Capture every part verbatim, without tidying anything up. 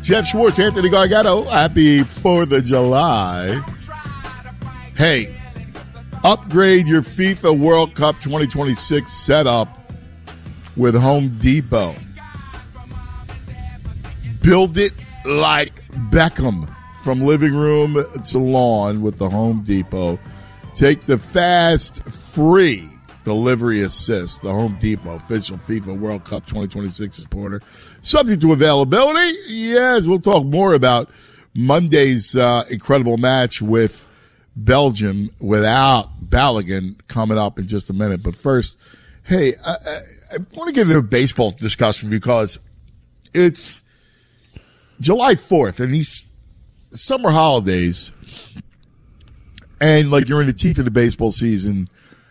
Jeff Schwartz, Anthony Gargano, happy fourth of July. Hey, upgrade your FIFA World Cup twenty twenty-six setup with Home Depot. Build it like Beckham, from living room to lawn with the Home Depot. Take the fast, free delivery assist. The Home Depot official FIFA World Cup twenty twenty-six supporter. Subject to availability. Yes, we'll talk more about Monday's uh, incredible match with Belgium without Balogun coming up in just a minute. But first, hey, I, I, I want to get into a baseball discussion because it's July fourth and these summer holidays, and like you're in the teeth of the baseball season,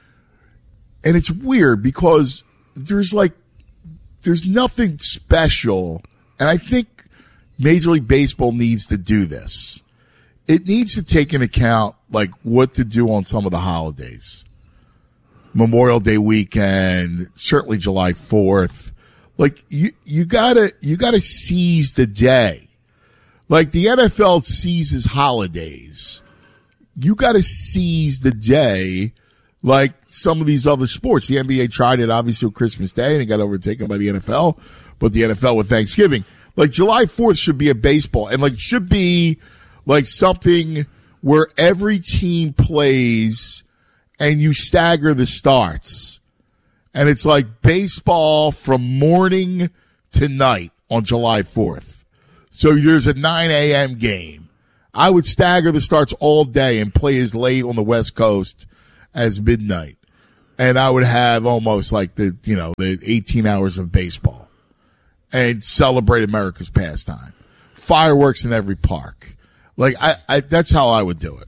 and it's weird because there's like there's nothing special, and I think Major League Baseball needs to do this. It needs to take into account like what to do on some of the holidays. Memorial Day weekend, certainly July fourth. Like you you gotta you gotta seize the day. Like the N F L seizes holidays. You gotta seize the day like some of these other sports. The N B A tried it obviously with Christmas Day and it got overtaken by the N F L, but the N F L with Thanksgiving. Like July fourth should be a baseball, and like should be like something where every team plays and you stagger the starts. And it's like baseball from morning to night on July fourth. So there's a nine a.m. game. I would stagger the starts all day and play as late on the West Coast as midnight. And I would have almost like the, you know, the eighteen hours of baseball and celebrate America's pastime. Fireworks in every park. Like, I, I that's how I would do it.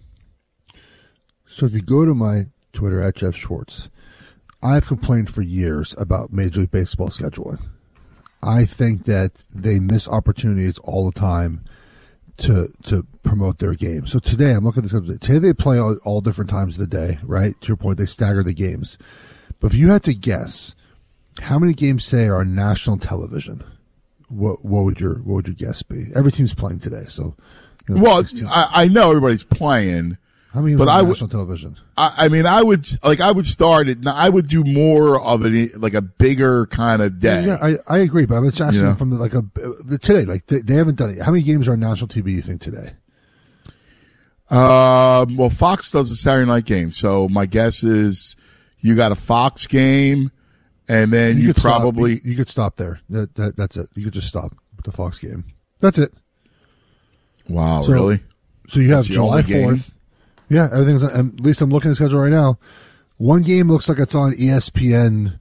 So if you go to my Twitter at Jeff Schwartz, I've complained for years about Major League Baseball scheduling. I think that they miss opportunities all the time to to promote their game. So today, I'm looking at the schedule. Today they play all, all different times of the day, right? To your point, they stagger the games. But if you had to guess, how many games say are on national television? What what would your what would your guess be? Every team's playing today, so. You know, well, I, I know everybody's playing. How many but on I national would, television? I, I mean, I would like I would start it. I would do more of it, like a bigger kind of day. Yeah, I, I agree, but I'm just asking Yeah. from the, like a the, today. Like they, they haven't done it. How many games are on national T V? You think today? Um, well, Fox does a Saturday night game, so my guess is you got a Fox game, and then you, you could probably stop. You, you could stop there. That, that that's it. You could just stop with the Fox game. That's it. Wow, So- really? So you have That's the July only game? fourth. Yeah, everything's. At least I'm looking at the schedule right now. One game looks like it's on E S P N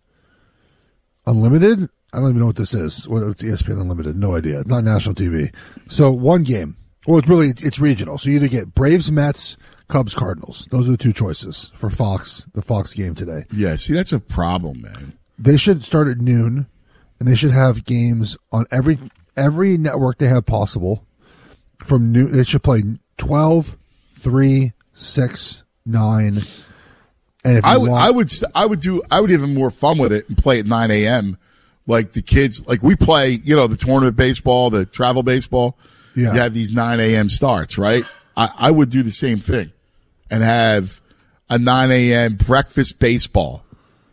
Unlimited. I don't even know what this is. What it's E S P N Unlimited? No idea. It's not national T V. So one game. Well, it's really it's regional. So you either get Braves, Mets, Cubs, Cardinals. Those are the two choices for Fox. The Fox game today. Yeah. See, that's a problem, man. They should start at noon, and they should have games on every every network they have possible. From noon, they should play twelve, three, six, nine, and if you I would, want, I would, st- I would do, I would even more fun with it and play at nine a.m. Like the kids, like we play, you know, the tournament baseball, the travel baseball. Yeah. You have these nine a.m. starts, right? I, I would do the same thing and have a nine a.m. breakfast baseball.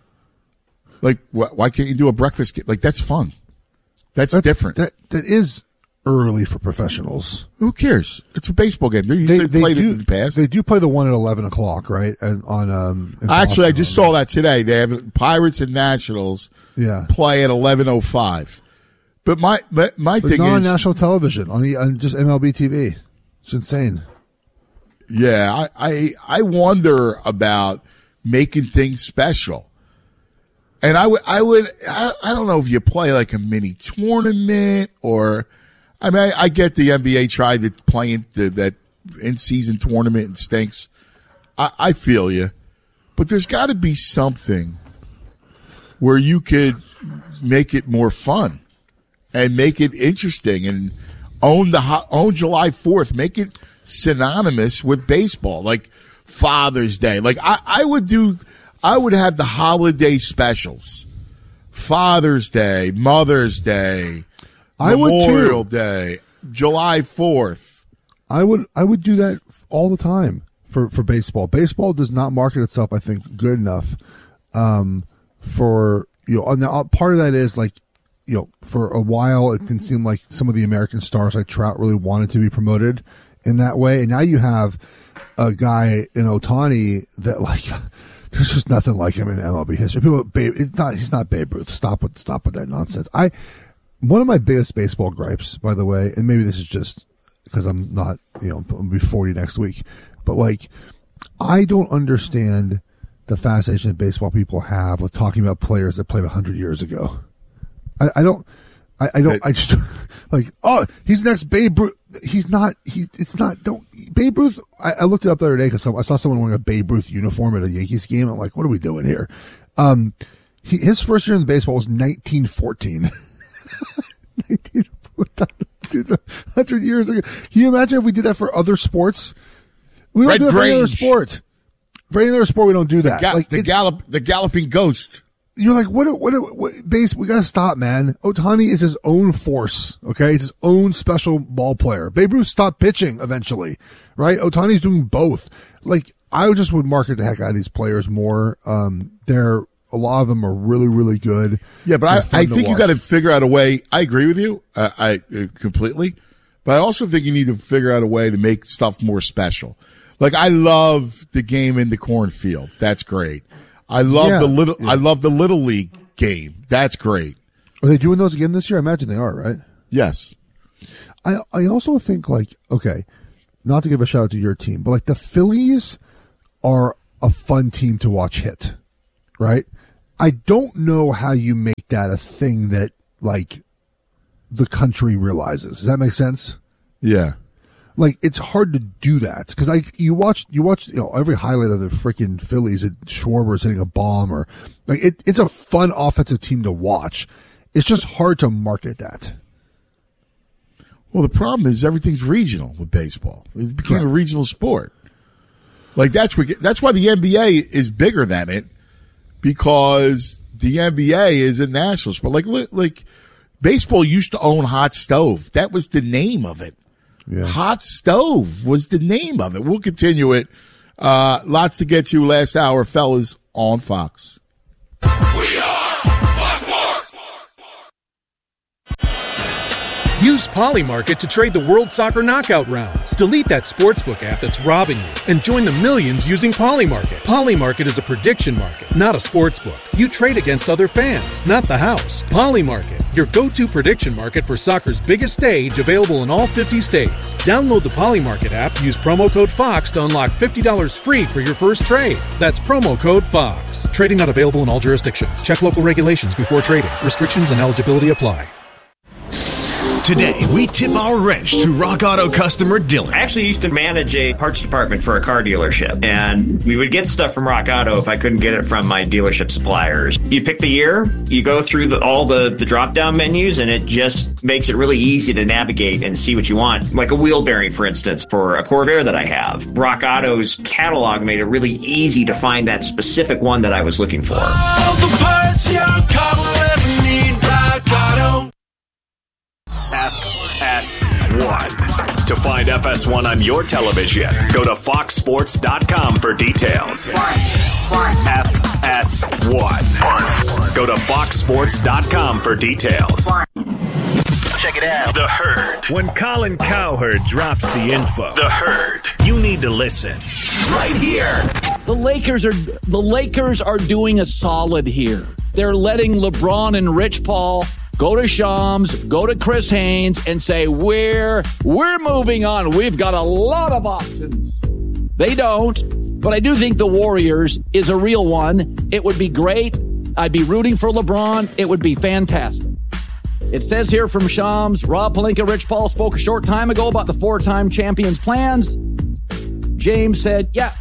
Like, wh- why can't you do a breakfast game? Like, that's fun. That's, that's different. That that is early for professionals. Who cares? It's a baseball game. They, They, they, they played do. it in the past. They do play the one at eleven o'clock, right? And on um. in Actually, I Boston. just saw that today. They have Pirates and Nationals Yeah. play at eleven oh five. But my my, my But thing not on is, national television on, the, on just M L B T V. It's insane. yeah, I, I I wonder about making things special. And I would I would I, I don't know if you play like a mini tournament or I mean I, I get the N B A tried to play in the, that in season tournament and stinks. I, I feel you, but there's got to be something where you could make it more fun and make it interesting and own the ho- own July fourth. Make it synonymous with baseball, like Father's Day. Like I, I would do, I would have the holiday specials, Father's Day, Mother's Day, I would too. Memorial Day. July fourth. I would I would do that all the time for, for baseball. Baseball does not market itself, I think, good enough um, for, you know, now part of that is like, you know, for a while it can seem like some of the American stars like Trout really wanted to be promoted in that way. And now you have a guy in Ohtani that like, there's just nothing like him in M L B history. People, Babe, it's not, he's not Babe Ruth. Stop with, stop with that nonsense. I, one of my biggest baseball gripes, by the way, and maybe this is just because I'm not, you know, I'm going to be forty next week, but like, I don't understand the fascination that baseball people have with talking about players that played a hundred years ago. I, I don't, I, I don't, I just, like, oh, he's next Babe Ruth. He's not, he's, it's not, don't, Babe Ruth, I, I looked it up the other day because I saw someone wearing a Babe Ruth uniform at a Yankees game. I'm like, what are we doing here? Um, he, his first year in baseball was nineteen fourteen. nineteen fourteen, one hundred years ago. Can you imagine if we did that for other sports? We don't Red do that for any other Grange. sport. For any other sport, we don't do that. The, ga- like the it, gallop, the galloping ghost. You're like, what, what, what, base, we gotta stop, man. Ohtani is his own force, okay? He's his own special ball player. Babe Ruth stopped pitching eventually, right? Ohtani's doing both. Like, I just would market the heck out of these players more. Um, they're, a lot of them are really, really good. Yeah, but They're I, I fun to think you watch. got to figure out a way. I agree with you. Uh, I uh, completely. But I also think you need to figure out a way to make stuff more special. Like, I love the game in the cornfield. That's great. I love Yeah, the little, yeah. I love the little league game. That's great. Are they doing those again this year? I imagine they are, right? Yes. I I also think like, okay, not to give a shout out to your team, but like the Phillies are a fun team to watch hit, right? I don't know how you make that a thing that like the country realizes. Does that make sense? Yeah. Like it's hard to do that because I you watch you watch you know every highlight of the freaking Phillies at Schwarber's hitting a bomb or like it, it's a fun offensive team to watch. It's just hard to market that. Well, the problem is everything's regional with baseball. It became Correct. a regional sport. Like that's what, that's why the N B A is bigger than it, because the N B A is a national sport. Like li- like baseball used to own Hot Stove. That was the name of it. Yeah. Hot Stove was the name of it. We'll continue it. Uh, lots to get to last hour, fellas, on Fox. We are Fox Sports. Use Polymarket to trade the World Soccer Knockout rounds. Delete that sportsbook app that's robbing you and join the millions using Polymarket. Polymarket is a prediction market, not a sportsbook. You trade against other fans, not the house. Polymarket, your go-to prediction market for soccer's biggest stage, available in all fifty states. Download the Polymarket app, use promo code FOX to unlock fifty dollars free for your first trade. That's promo code FOX. Trading not available in all jurisdictions. Check local regulations before trading. Restrictions and eligibility apply. Today, we tip our wrench to Rock Auto customer Dylan. I actually used to manage a parts department for a car dealership, and we would get stuff from Rock Auto if I couldn't get it from my dealership suppliers. You pick the year, you go through the, all the, the drop-down menus, and it just makes it really easy to navigate and see what you want. Like a wheel bearing, for instance, for a Corvair that I have. Rock Auto's catalog made it really easy to find that specific one that I was looking for. All the parts your car will ever need, Rock Auto. F S one. To find F S one on your television, go to fox sports dot com for details. F S one. Go to fox sports dot com for details. Check it out. The Herd. When Colin Cowherd drops the info, The Herd, you need to listen. Right here. The Lakers are the Lakers are doing a solid here. They're letting LeBron and Rich Paul go to Shams, go to Chris Haynes, and say, we're, we're moving on. We've got a lot of options. They don't, but I do think the Warriors is a real one. It would be great. I'd be rooting for LeBron. It would be fantastic. It says here from Shams, Rob Pelinka, Rich Paul spoke a short time ago about the four-time champion's plans. James said, yeah.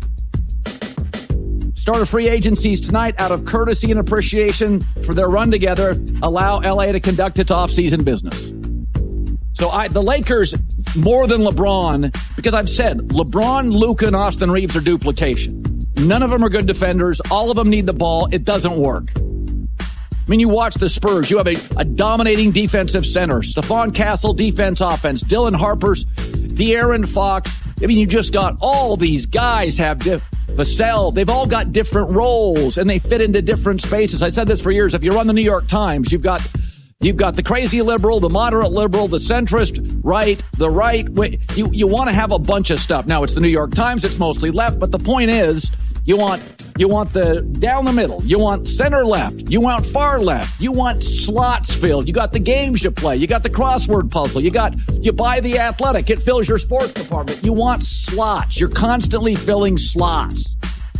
Start of free agencies tonight out of courtesy and appreciation for their run together. Allow L A to conduct its offseason business. So I, the Lakers, more than LeBron, because I've said LeBron, Luka, and Austin Reeves are duplication. None of them are good defenders. All of them need the ball. It doesn't work. I mean, you watch the Spurs. You have a, a dominating defensive center. Stephon Castle, defense, offense. Dylan Harper's, De'Aaron Fox. I mean, you just got all these guys have diff- Vassell. They've all got different roles, and they fit into different spaces. I said this for years. If you run the New York Times, you've got you've got the crazy liberal, the moderate liberal, the centrist right, the right. You you want to have a bunch of stuff. Now, it's the New York Times. It's mostly left, but the point is, you want you want the down the middle. You want center left. You want far left. You want slots filled. You got the games you play. You got the crossword puzzle. You got you buy the Athletic. It fills your sports department. You want slots. You're constantly filling slots.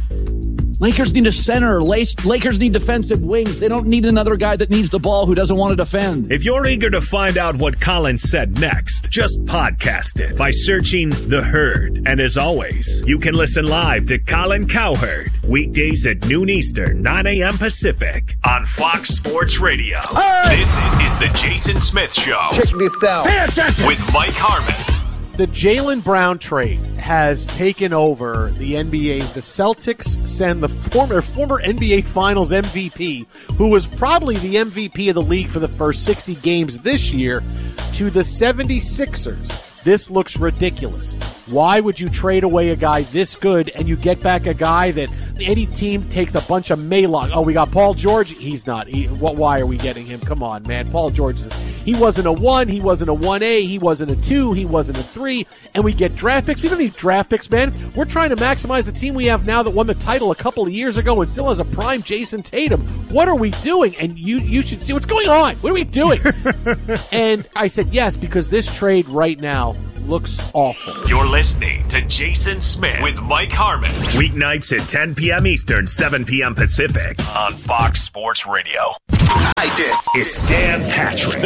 Lakers need a center. Lakers need defensive wings. They don't need another guy that needs the ball who doesn't want to defend. If you're eager to find out what Colin said next, just podcast it by searching The Herd. And as always, you can listen live to Colin Cowherd weekdays at noon Eastern, nine a.m. Pacific on Fox Sports Radio. Hey! This is the Jason Smith Show. Check this out. Pay attention. With Mike Harmon. The Jaylen Brown trade has taken over the N B A. The Celtics send the former former N B A Finals M V P, who was probably the M V P of the league for the first sixty games this year, to the seventy-sixers. This looks ridiculous. Why would you trade away a guy this good and you get back a guy that any team takes a bunch of Maylog? Oh, we got Paul George. He's not. He, what? Why are we getting him? Come on, man. Paul George, is, he wasn't a one. He wasn't a one A. He wasn't a two. He wasn't a three. And we get draft picks. We don't need draft picks, man. We're trying to maximize the team we have now that won the title a couple of years ago and still has a prime Jason Tatum. What are we doing? And you, you should see what's going on. What are we doing? And I said yes, because this trade right now looks awful. You're listening to Jason Smith with Mike Harmon. Weeknights at ten p.m. Eastern, seven p.m. Pacific on Fox Sports Radio. I did. It's Dan Patrick.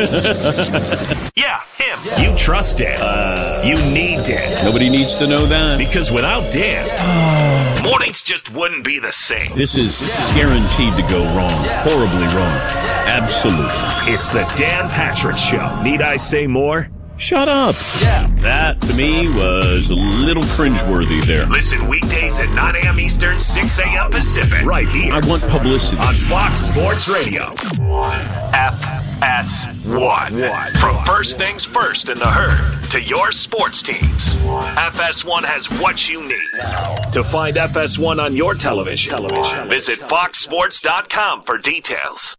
Yeah, him. Yeah. You trust Dan. Uh, you need Dan. Nobody needs to know that. Because without Dan, yeah. mornings just wouldn't be the same. This is yeah. guaranteed to go wrong. Yeah. Horribly wrong. Yeah. Absolutely. It's the Dan Patrick Show. Need I say more? Shut up. Yeah. That, to me, was a little cringeworthy there. Listen weekdays at nine a.m. Eastern, six a.m. Pacific. Right here. I want publicity. On Fox Sports Radio. F S one. From first things first in the herd to your sports teams. F S one has what you need. To find F S one on your television, television. visit fox sports dot com for details.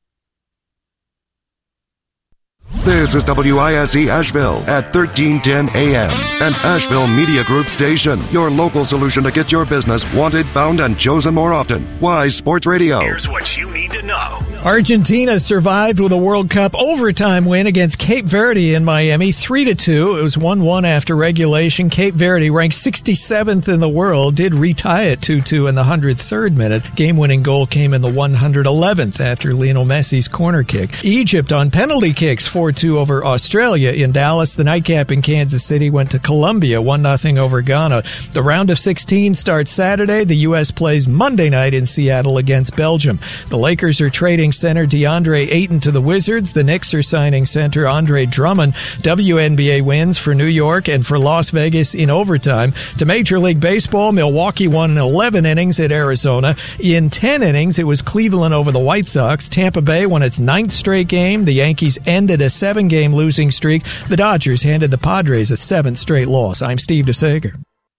This is W I S E Asheville at thirteen ten A M, an Asheville Media Group station. Your local solution to get your business wanted, found, and chosen more often. Wise Sports Radio. Here's what you need to know. Argentina survived with a World Cup overtime win against Cape Verde in Miami, three to two. It was one one after regulation. Cape Verde, ranked sixty-seventh in the world, did retie it two two in the one hundred third minute. Game-winning goal came in the one hundred eleventh after Lionel Messi's corner kick. Egypt on penalty kicks, four two over Australia in Dallas. The nightcap in Kansas City went to Colombia, one nothing over Ghana. The round of sixteen starts Saturday. The U S plays Monday night in Seattle against Belgium. The Lakers are trading center DeAndre Ayton to the Wizards. The Knicks are signing center Andre Drummond. W N B A wins for New York and for Las Vegas in overtime. To Major League Baseball, Milwaukee won in eleven innings at Arizona. In ten innings, it was Cleveland over the White Sox. Tampa Bay won its ninth straight game. The Yankees ended a seven-game losing streak. The Dodgers handed the Padres a seventh straight loss. I'm Steve DeSager.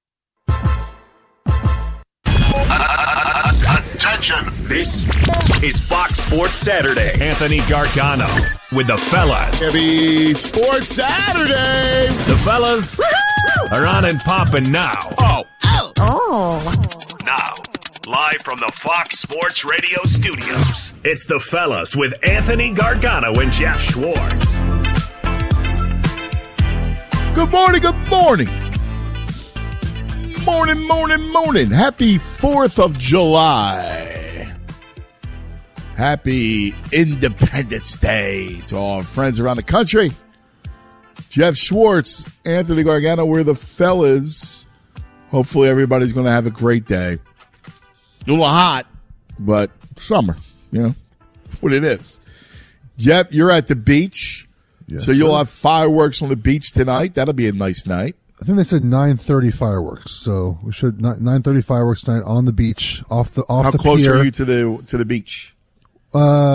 Attention. This is Fox Sports Saturday. Anthony Gargano with the fellas. Happy Sports Saturday. The fellas Woo-hoo! Are on and popping now. Oh. Oh. Oh. Now, live from the Fox Sports Radio studios, it's the fellas with Anthony Gargano and Jeff Schwartz. Good morning, good morning. Morning, morning, morning. Happy fourth of July. Happy Independence Day to all our friends around the country. Jeff Schwartz, Anthony Gargano, we're the fellas. Hopefully everybody's going to have a great day. A little hot, but summer, you know, what it is. Jeff, you're at the beach, yes, so you'll sir. have fireworks on the beach tonight. That'll be a nice night. I think they said nine thirty fireworks, so we should nine thirty fireworks tonight on the beach, off the off How the close pier. are you to the to the beach? Uh,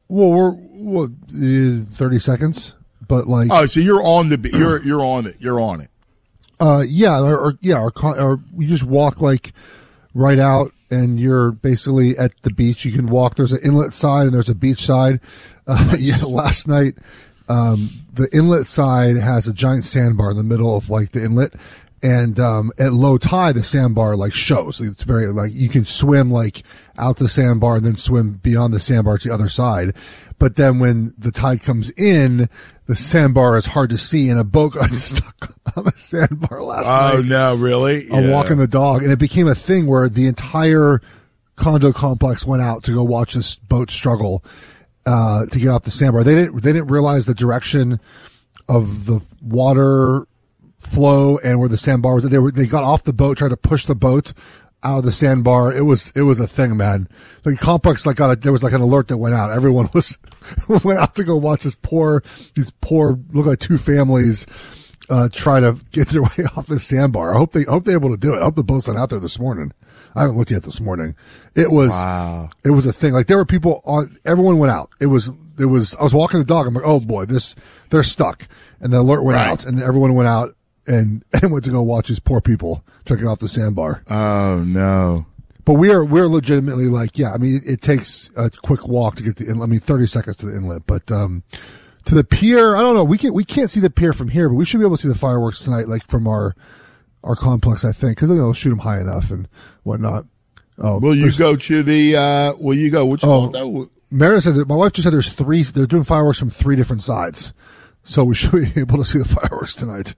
Well, we're what, uh, thirty seconds, but like. Oh, so you're on the you're you're on it. You're on it. Uh, yeah, or, or yeah, or, or you just walk like right out, and you're basically at the beach. You can walk. There's an inlet side and there's a beach side. Uh, yeah, last night, um, the inlet side has a giant sandbar in the middle of like the inlet. And um, at low tide, the sandbar like shows. It's very like you can swim like out the sandbar and then swim beyond the sandbar to the other side. But then when the tide comes in, the sandbar is hard to see, and a boat got stuck on the sandbar last night. Oh no, really? I'm Yeah. walking the dog, and it became a thing where the entire condo complex went out to go watch this boat struggle uh, to get off the sandbar. They didn't. They didn't realize the direction of the water flow and where the sandbar was. They were, they got off the boat, tried to push the boat out of the sandbar. It was, it was a thing, man. The complex, like, got a, there was like an alert that went out. Everyone was, went out to go watch this poor, these poor, look like two families, uh, try to get their way off the sandbar. I hope they, I hope they're able to do it. I hope the boat's not out there this morning. I haven't looked yet this morning. It was, wow. It was a thing. Like, there were people on, everyone went out. It was, it was, I was walking the dog. I'm like, oh boy, this, they're stuck. And the alert went Right. out, and everyone went out. And, and went to go watch these poor people checking off the sandbar. Oh no! But we are we're legitimately like, yeah. I mean, it, it takes a quick walk to get the inlet. I mean, thirty seconds to the inlet, but um, to the pier, I don't know. We can we can't see the pier from here, but we should be able to see the fireworks tonight, like from our our complex, I think, because they'll shoot them high enough and whatnot. Oh, will you go to the? Uh, will you go? What's it Oh, called though? Meredith said that my wife just said there's three. They're doing fireworks from three different sides, so we should be able to see the fireworks tonight.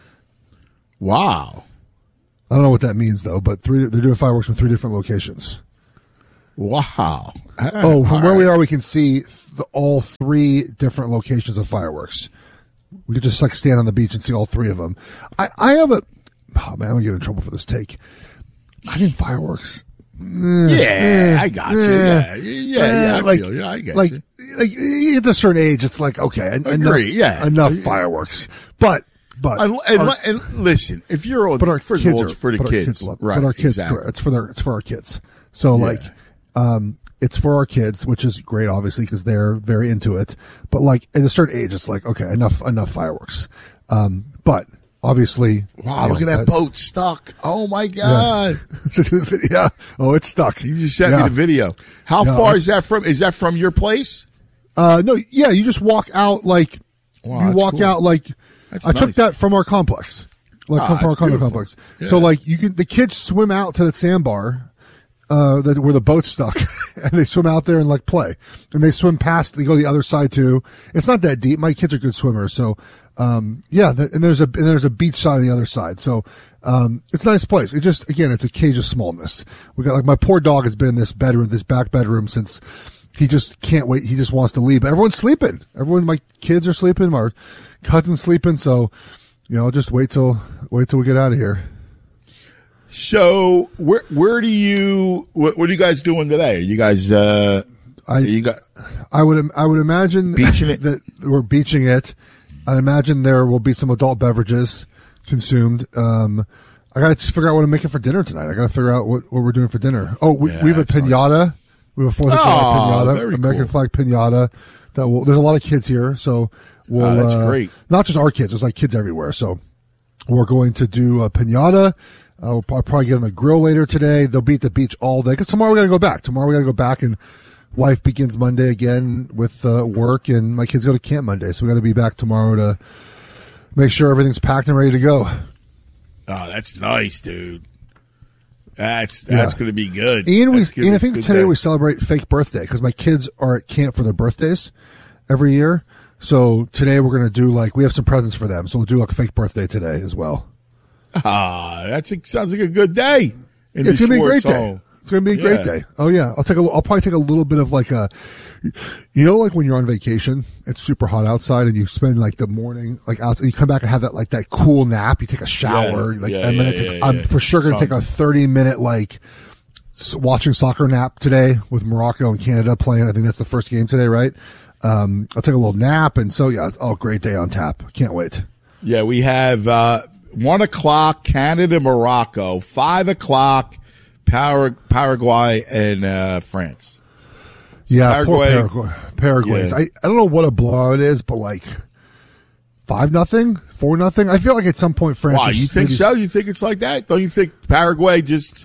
Wow. I don't know what that means though, but three they're doing fireworks from three different locations. Wow. Oh, from All where we right. are, we can see the, all three different locations of fireworks. We could just like stand on the beach and see all three of them. I, I have a, oh man, I'm gonna get in trouble for this take. I think fireworks. eh, Yeah, eh, I got you. eh, Yeah, yeah, yeah. I eh, like, feel you. I get like, you. like at a certain age, it's like okay, en- enough, Agree, yeah. enough fireworks. But, but, And, and, our- and listen, if you're on, but our first kids of all, are it's for the but kids, Our kids love, right? But our kids, exactly. correct. It's for their, it's for our kids. So Yeah. like, um, it's for our kids, which is great, obviously, because they're very into it. But like at a certain age, it's like okay, enough, enough fireworks. Um, but obviously, Wow, you look at know, that boat stuck. Oh my god! Yeah. yeah. Oh, it's stuck. You just sent Yeah. me the video. How Yeah, far I- is that from? Is that from your place? Uh, no, yeah, you just walk out like Wow, you that's walk cool. out like That's I took nice. that from our complex, like Ah, from our that's condo beautiful. complex. Yeah. So like you can the kids swim out to the sandbar, uh, that where the boat's stuck, and they swim out there and like play, and they swim past. They go the other side too. It's not that deep. My kids are good swimmers, so um, yeah. The, and there's a and there's a beach side on the other side, so um, it's a nice place. It just again, it's a cage of smallness. We got like my poor dog has been in this bedroom, this back bedroom since. He just can't wait. He just wants to leave. But everyone's sleeping. Everyone, my kids are sleeping. My cousin's sleeping. So, you know, just wait till wait till we get out of here. So where where do you what, what are you guys doing today? Are you guys uh I you got I would I would imagine Beaching it? that we're beaching it. I'd imagine there will be some adult beverages consumed. Um, I got to figure out what I'm making for dinner tonight. I got to figure out what, what we're doing for dinner. Oh, we, Yeah, we have a that's nice. pinata. We have a Fourth of Oh, July pinata, very American cool. flag pinata. That will, there's a lot of kids here, so we'll. Oh, that's uh, great. Not just our kids. There's like kids everywhere. So we're going to do a pinata. Uh, we'll probably, probably get on the grill later today. They'll be at the beach all day because tomorrow we got to go back. Tomorrow we got to go back, and life begins Monday again with uh, work, and my kids go to camp Monday, so we got to be back tomorrow to make sure everything's packed and ready to go. Oh, that's nice, dude. That's that's Yeah. going to be good. And we, That's gonna and be I a think good today day. we celebrate fake birthday because my kids are at camp for their birthdays every year. So today we're going to do like, we have some presents for them. So we'll do like a fake birthday today as well. Ah, that sounds like a good day. in It's the going to be a great Schwartz day. home. It's going to be a Yeah. great day. Oh yeah. I'll take a, I'll probably take a little bit of like a, you know, like when you're on vacation, it's super hot outside and you spend like the morning, like outside, you come back and have that, like that cool nap. You take a shower, Yeah, like, yeah, I'm going yeah, to take, yeah, I'm yeah. for sure going to take a Sounds- thirty minute, like, s- watching soccer nap today with Morocco and Canada playing. I think that's the first game today, right? Um, I'll take a little nap. And so, yeah, it's oh, great day on tap. Can't wait. Yeah, we have uh, one o'clock Canada, Morocco, five o'clock Par- Paraguay and uh, France. Yeah, Paraguay. poor Paraguay. Paraguay's. Yeah. I, I don't know what a blowout is, but like five nothing, four nothing. I feel like at some point France. Why, is you think maybe- so? You think it's like that? Don't you think Paraguay just,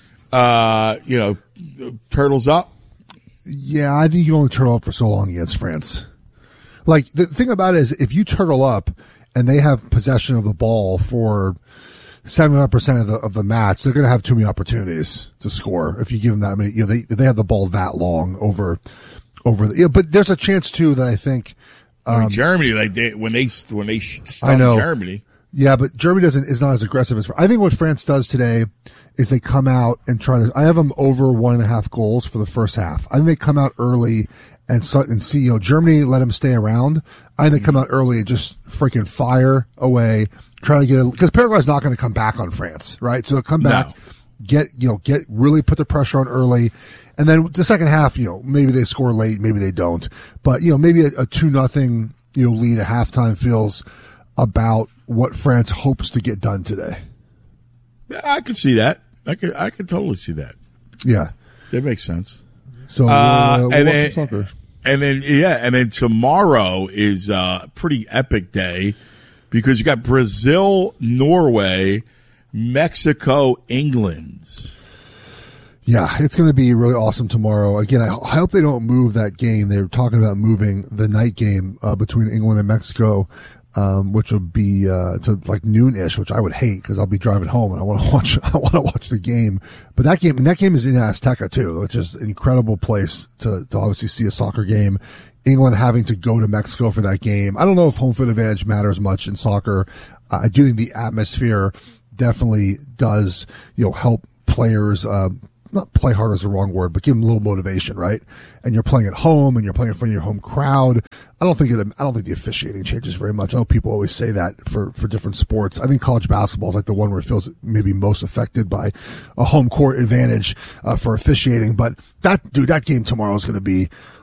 uh, you know, turtles up? Yeah, I think you only turtle up for so long against France. Like, the thing about it is, if you turtle up and they have possession of the ball for seventy-five percent of the of the match, they're going to have too many opportunities to score if you give them that many. You know, they they have the ball that long over over. The, you know, but there's a chance too that I think. Um, I mean, Germany, like they, when they when they I stunned know. Germany. Yeah, but Germany doesn't is not as aggressive as I think what France does today is they come out and try to. I have them over one and a half goals for the first half. I think they come out early and start and see. You know, Germany let them stay around. I think they come out early and just freaking fire away, try to get because Paraguay's not going to come back on France, right? So they'll come back, No. get you know, get really put the pressure on early, and then the second half, you know, maybe they score late, maybe they don't, but you know, maybe a, a two nothing you know lead at halftime feels about what France hopes to get done today. Yeah, I could see that. I could I could totally see that. Yeah, that makes sense. So Uh, uh, we'll and watch then, some soccer. and then yeah, and then tomorrow is a pretty epic day because you got Brazil, Norway, Mexico, England. Yeah, it's going to be really awesome tomorrow. Again, I, I hope they don't move that game. They're talking about moving the night game uh, between England and Mexico, um, which will be uh, to like noon-ish, which I would hate because I'll be driving home and I want to watch. I want to watch the game. But that game, and that game is in Azteca too, which is an incredible place to, to obviously see a soccer game. England having to go to Mexico for that game. I don't know if home field advantage matters much in soccer. Uh, I do think the atmosphere definitely does, you know, help players. Uh, not play harder is the wrong word, but give them a little motivation, right? And you're playing at home and you're playing in front of your home crowd. I don't think it, I don't think the officiating changes very much. I know people always say that for, for different sports. I think college basketball is like the one where it feels maybe most affected by a home court advantage uh, for officiating. But that, dude, that game tomorrow is going to be